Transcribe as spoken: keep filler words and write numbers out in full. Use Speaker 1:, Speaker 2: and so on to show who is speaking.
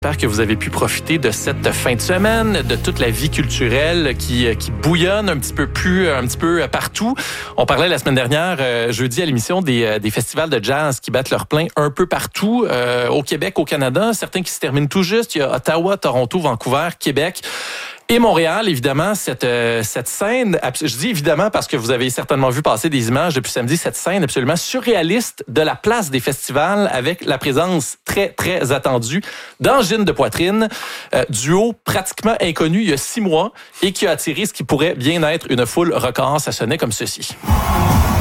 Speaker 1: J'espère que vous avez pu profiter de cette fin de semaine, de toute la vie culturelle qui, qui bouillonne un petit peu plus, un petit peu partout. On parlait la semaine dernière, euh, jeudi à l'émission, des, des festivals de jazz qui battent leur plein un peu partout, euh, au Québec, au Canada, certains qui se terminent tout juste. Il y a Ottawa, Toronto, Vancouver, Québec. Et Montréal, évidemment, cette, euh, cette scène, je dis évidemment parce que vous avez certainement vu passer des images depuis samedi, cette scène absolument surréaliste de la place des festivals avec la présence très, très attendue d'Angine de Poitrine, euh, duo pratiquement inconnu il y a six mois et qui a attiré ce qui pourrait bien être une foule record. Ça sonnait comme ceci.